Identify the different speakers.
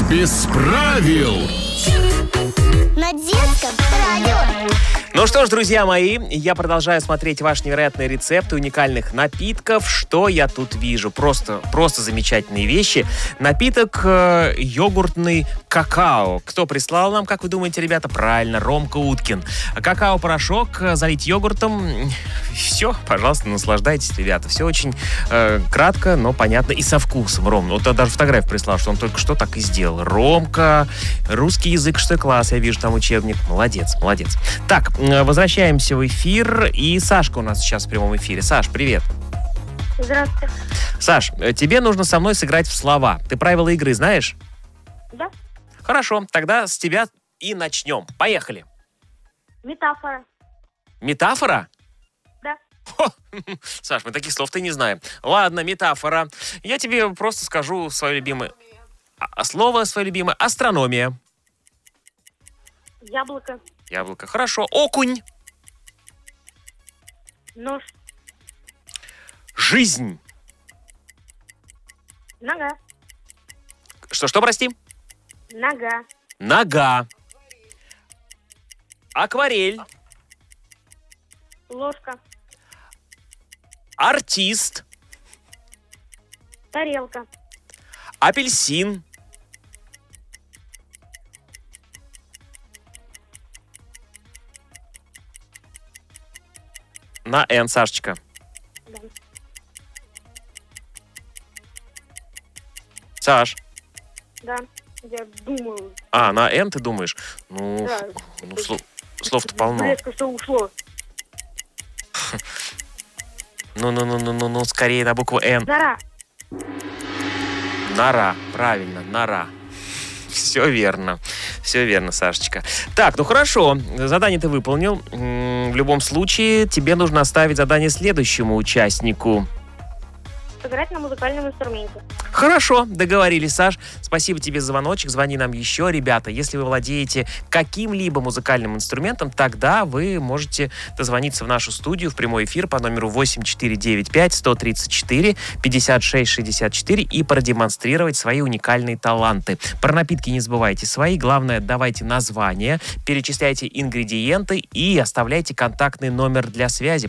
Speaker 1: без правил.
Speaker 2: На детском радио.
Speaker 3: Ну что ж, друзья мои, я продолжаю смотреть ваши невероятные рецепты уникальных напитков. Что я тут вижу? Просто замечательные вещи. Напиток йогуртный какао. Кто прислал нам, как вы думаете, ребята? Правильно, Ромка Уткин. Какао-порошок залить йогуртом. Все, пожалуйста, наслаждайтесь, ребята. Все очень кратко, но понятно и со вкусом. Ром, вот даже фотографию прислал, что он только что так и сделал. Ромка, русский язык, 6 класс, я вижу там учебник. Молодец. Так, возвращаемся в эфир. И Сашка у нас сейчас в прямом эфире. Саш, привет.
Speaker 4: Здравствуйте.
Speaker 3: Саш, тебе нужно со мной сыграть в слова. Ты правила игры знаешь?
Speaker 4: Да.
Speaker 3: Хорошо, тогда с тебя и начнем. Поехали.
Speaker 4: Метафора.
Speaker 3: Метафора?
Speaker 4: Да.
Speaker 3: Саш, мы таких слов-то не знаем. Ладно, метафора. Я тебе просто скажу свое любимое слово, свое любимое. Астрономия.
Speaker 4: Яблоко.
Speaker 3: Яблоко. Хорошо. Окунь.
Speaker 4: Нож.
Speaker 3: Жизнь.
Speaker 4: Нога.
Speaker 3: Что, прости?
Speaker 4: Нога.
Speaker 3: Нога. Акварель.
Speaker 4: Ложка.
Speaker 3: Артист.
Speaker 4: Тарелка.
Speaker 3: Апельсин. На «Н», Сашечка.
Speaker 4: Да.
Speaker 3: Саш.
Speaker 4: Да. Я думаю.
Speaker 3: На «Н» ты думаешь? Ну,
Speaker 4: Да.
Speaker 3: слов-то полно.
Speaker 4: Резко все ушло.
Speaker 3: Ну, скорее на букву «Н».
Speaker 4: Зара.
Speaker 3: Нора. Правильно, нора. Все верно, Сашечка. Так, ну хорошо, задание ты выполнил. В любом случае, тебе нужно оставить задание следующему участнику.
Speaker 4: Сыграть на музыкальном инструменте.
Speaker 3: Хорошо, договорились, Саш. Спасибо тебе за звоночек. Звони нам еще, ребята. Если вы владеете каким-либо музыкальным инструментом, тогда вы можете дозвониться в нашу студию в прямой эфир по номеру 8495-134-56-64 и продемонстрировать свои уникальные таланты. Про напитки не забывайте свои. Главное, давайте название, перечисляйте ингредиенты и оставляйте контактный номер для связи.